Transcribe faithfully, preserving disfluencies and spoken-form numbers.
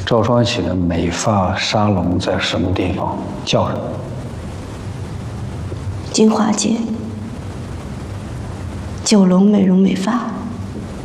赵双喜的美发沙龙在什么地方？叫什么？ 金华街九龙美容美发。